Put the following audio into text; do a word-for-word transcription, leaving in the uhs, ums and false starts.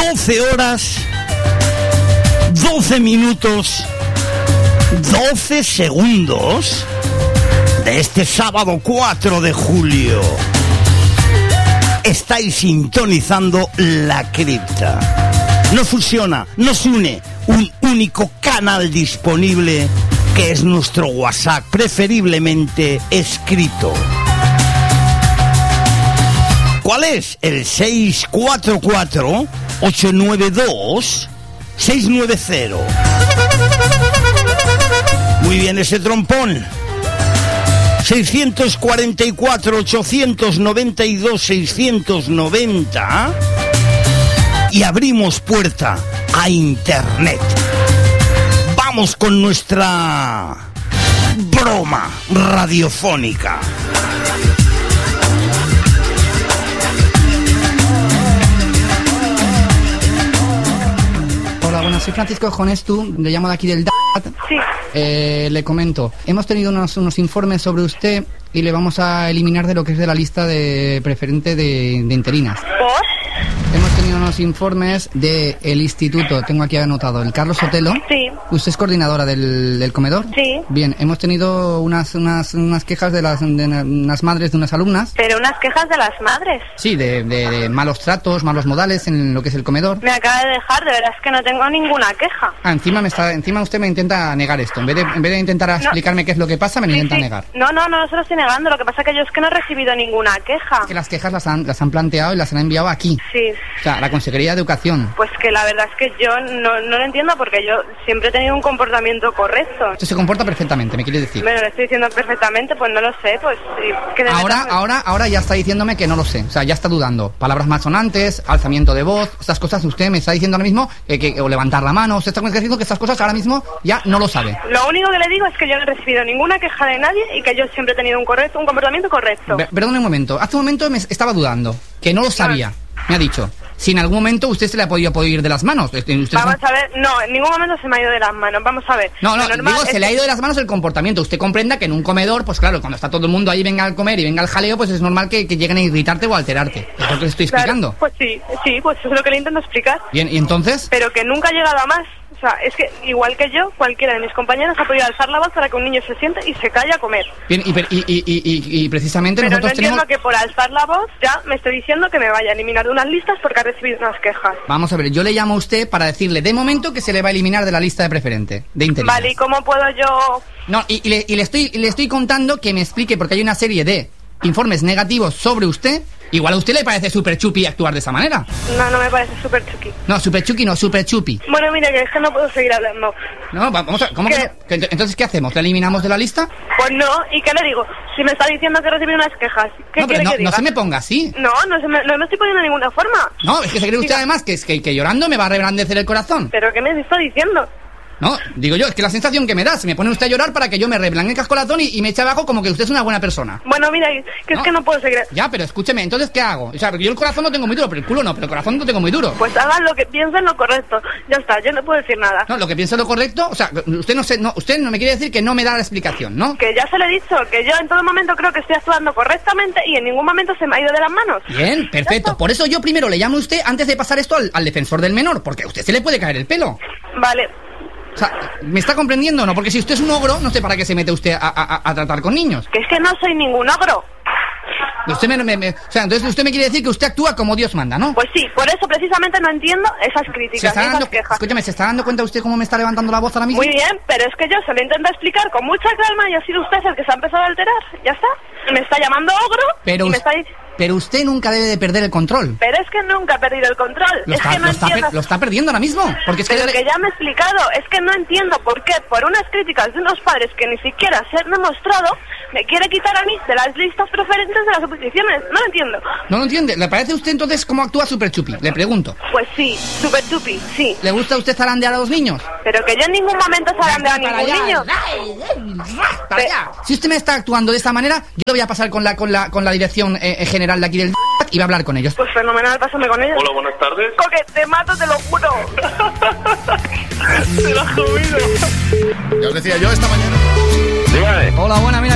doce horas, doce minutos, doce segundos de este sábado cuatro de julio. Estáis sintonizando La Cripta. Nos fusiona, nos une un único canal disponible que es nuestro WhatsApp, preferiblemente escrito. ¿Cuál es? El seis cuatro cuatro, ocho nueve dos, seis nueve cero. Muy bien ese trompón. seiscientos cuarenta y cuatro, ochocientos noventa y dos, seiscientos noventa. Y abrimos puerta a Internet. Vamos con nuestra broma radiofónica. Hola, buenas, soy Francisco Jonestu, le llamo de aquí del D A T. Sí. Eh, le comento, hemos tenido unos, unos informes sobre usted y le vamos a eliminar de lo que es de la lista de preferente de, de interinas. ¿Por? Hemos tenido unos informes del instituto, tengo aquí anotado, el Carlos Sotelo. Sí. ¿Usted es coordinadora del, del comedor? Sí. Bien, hemos tenido unas, unas, unas quejas de las de unas madres de unas alumnas. Pero unas quejas de las madres. Sí, de, de, de malos tratos, malos modales en lo que es el comedor. Me acaba de dejar, de verdad es que no tengo ninguna queja. Ah, encima me está, encima usted me intenta negar esto. En vez de, en vez de intentar no. explicarme qué es lo que pasa, me lo sí, intenta sí. negar. No, no, no, no se lo estoy negando. Lo que pasa es que yo es que no he recibido ninguna queja. Es que las quejas las han, las han planteado y las han enviado aquí. Sí. O sea, la Consejería de Educación. Pues que la verdad es que yo no, no lo entiendo porque yo siempre he tenido un comportamiento correcto. Usted se comporta perfectamente, me quiere decir. Bueno, lo estoy diciendo perfectamente, pues no lo sé, pues... Que ahora, metas... ahora, ahora ya está diciéndome que no lo sé. O sea, ya está dudando. Palabras malsonantes, alzamiento de voz, estas cosas usted me está diciendo ahora mismo, eh, que, o levantar la mano, usted está diciendo que estas cosas ahora mismo ya no lo sabe. Lo único que le digo es que yo no he recibido ninguna queja de nadie y que yo siempre he tenido un correcto, un comportamiento correcto. Be- perdón un momento, hace un momento me estaba dudando, que no lo sabía, me ha dicho. Si en algún momento usted se le ha podido, podido ir de las manos. Usted vamos a ver, no, en ningún momento se me ha ido de las manos, vamos a ver. No, no, digo, se le ha ido de las manos el comportamiento. Usted comprenda que en un comedor, pues claro, cuando está todo el mundo ahí, venga al comer y venga al jaleo, pues es normal que, que lleguen a irritarte o a alterarte. Es lo que le estoy explicando. Claro, pues sí, sí, pues eso es lo que le intento explicar. Bien, ¿y entonces? Pero que nunca ha llegado a más. O sea, es que igual que yo, cualquiera de mis compañeros ha podido alzar la voz para que un niño se siente y se calle a comer. Bien, y, y, y, y, y precisamente Pero nosotros no entiendo tenemos... que por alzar la voz ya me estoy diciendo que me vaya a eliminar de unas listas porque ha recibido unas quejas. Vamos a ver, yo le llamo a usted para decirle de momento que se le va a eliminar de la lista de preferente, de interinas. Vale, ¿y cómo puedo yo...? No, y, y, le, y le, estoy, le estoy contando que me explique porque hay una serie de informes negativos sobre usted. Igual a usted le parece súper chupi actuar de esa manera. No, no me parece súper chupi. No, súper chupi no, súper chupi. Bueno, mira, que es que no puedo seguir hablando. No, vamos a... ¿Cómo que, que, entonces, ¿qué hacemos? ¿La eliminamos de la lista? Pues no, ¿y qué le digo? Si me está diciendo que he recibido unas quejas, ¿qué no, quiere no, que diga? No se me ponga así. No, no, se me, no me estoy poniendo de ninguna forma. No, es que se cree usted Diga. además que, que, que llorando me va a reblandecer el corazón. ¿Pero qué me está diciendo? No, digo yo, es que la sensación que me da, se me pone usted a llorar para que yo me reblanque el corazón y, y me eche abajo como que usted es una buena persona. Bueno, mira, que es no. que no puedo seguir. Ya, pero escúcheme, entonces, ¿qué hago? O sea, yo el corazón lo tengo muy duro, pero el culo no, pero el corazón lo tengo muy duro. Pues hagan lo que piensen lo correcto. Ya está, yo no puedo decir nada. No, lo que piensa lo correcto, o sea, usted no se, no, usted no me quiere decir que no me da la explicación, ¿no? Que ya se lo he dicho, que yo en todo momento creo que estoy actuando correctamente y en ningún momento se me ha ido de las manos. Bien, perfecto. Por eso yo primero le llamo a usted antes de pasar esto al, al defensor del menor, porque a usted se le puede caer el pelo. Vale. O sea, ¿me está comprendiendo o no? Porque si usted es un ogro, no sé para qué se mete usted a, a, a tratar con niños. Que es que no soy ningún ogro. Usted me, me, me, o sea, entonces usted me quiere decir que usted actúa como Dios manda, ¿no? Pues sí, por eso precisamente no entiendo esas críticas, ¿Se está esas dando, quejas. Escúchame, ¿se está dando cuenta usted cómo me está levantando la voz ahora mismo? Muy bien, pero es que yo se lo intento explicar con mucha calma y ha sido usted el que se ha empezado a alterar. Ya está. Me está llamando ogro pero y me está... Pero usted nunca debe de perder el control. Pero es que nunca he perdido el control. Lo, es está, que no lo, está entiendo... per, lo está perdiendo ahora mismo. Porque es que, pero le... que ya me he explicado. Es que no entiendo por qué, por unas críticas de unos padres que ni siquiera se han demostrado, me quiere quitar a mí de las listas preferentes de las oposiciones. No lo entiendo. ¿No lo entiende? ¿Le parece a usted entonces cómo actúa Super Chupi? Le pregunto. Pues sí, Super Chupi, sí. ¿Le gusta a usted zarandear a los niños? Pero que yo en ningún momento zarandeo a ningún allá, niño. Para allá. Si usted me está actuando de esta manera, yo lo voy a pasar con la con la con la dirección eh, general de aquí del y va a hablar con ellos. Pues fenomenal, pásame con ellos. Hola, buenas tardes. Coque, te mato, te lo juro. Se la has comido. Ya os decía yo esta mañana. Dígame. Hola, buena, mira.